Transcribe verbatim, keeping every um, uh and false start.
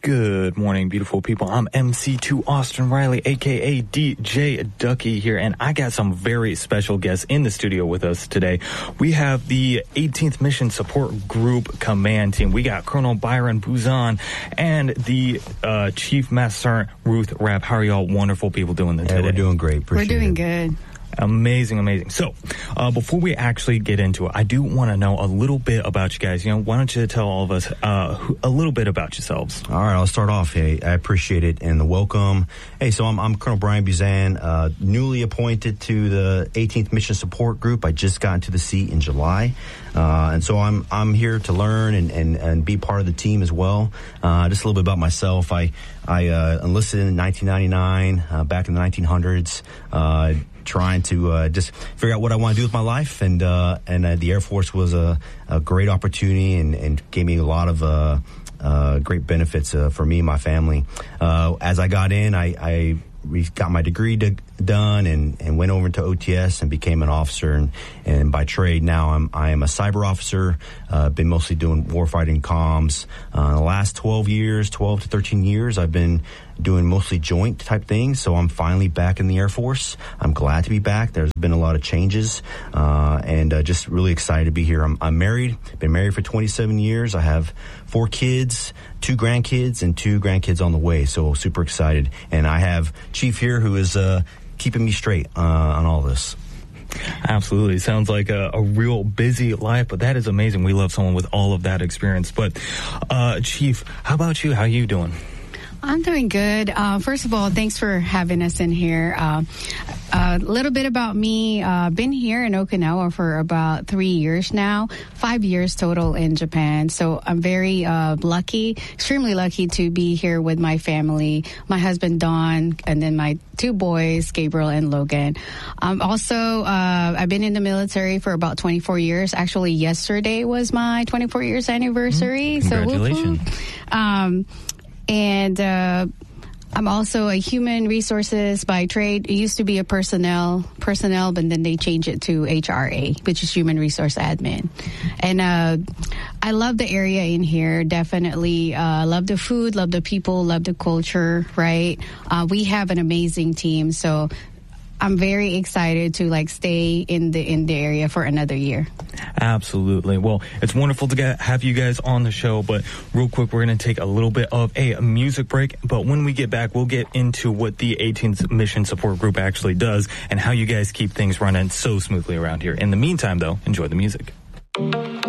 Good morning, beautiful people. I'm M C two Austin Riley, a k a. D J Ducky here, and I got some very special guests in the studio with us today. We have the eighteenth Mission Support Group Command Team. We got Colonel Byron Buzan and the uh, Chief Master Sergeant Ruth Rapp. How are y'all wonderful people doing today? Yeah, we're doing great. Appreciate We're doing it. good. Amazing, amazing. So, uh, before we actually get into it, I do want to know a little bit about you guys. You know, why don't you tell all of us uh, who, a little bit about yourselves? All right, I'll start off. Hey, I appreciate it and the welcome. Hey, so I'm, I'm Colonel Brian Buzan, uh, newly appointed to the eighteenth Mission Support Group. I just got into the seat in July. Uh, and so I'm I'm here to learn and, and, and be part of the team as well. Uh, just a little bit about myself. I, I uh, enlisted in nineteen ninety-nine, uh, back in the nineteen hundreds. Uh, trying to uh, just figure out what I want to do with my life, and uh, and uh, the Air Force was a, a great opportunity and, and gave me a lot of uh, uh, great benefits uh, for me and my family. Uh, as I got in, I, I got my degree to, done and, and went over to O T S and became an officer. And, and by trade now, I'm I am a cyber officer. Uh, been mostly doing warfighting comms. Uh, the last twelve years, twelve to thirteen years, I've been doing mostly joint type things. So I'm finally back in the Air Force. I'm glad to be back. There's been a lot of changes, uh, and uh, just really excited to be here. I'm, I'm married. Been married for twenty-seven years. I have four kids, two grandkids, and two grandkids on the way. So super excited. And I have Chief here who is uh, keeping me straight uh, on all this. Absolutely. Sounds like a, a real busy life, but that is amazing. We love someone with all of that experience. But uh, Chief, how about you? How you doing? I'm doing good. Uh, first of all, thanks for having us in here. Uh, a little bit about me. Uh, been here in Okinawa for about three years now, five years total in Japan. So I'm very uh, lucky, extremely lucky to be here with my family, my husband, Don, and then my two boys, Gabriel and Logan. Um, also, uh, I've been in the military for about twenty-four years. Actually, yesterday was my twenty-four years anniversary. Mm, congratulations. So, um, And uh, I'm also a human resources by trade. It used to be a personnel, personnel, but then they changed it to H R A, which is human resource admin. And uh, I love the area in here, definitely. Uh, love the food, love the people, love the culture, right? Uh, we have an amazing team, so I'm very excited to like stay in the in the area for another year. Absolutely. Well, it's wonderful to get, have you guys on the show, but real quick, we're going to take a little bit of a music break. But when we get back, we'll get into what the eighteenth Mission Support Group actually does and how you guys keep things running so smoothly around here. In the meantime, though, enjoy the music.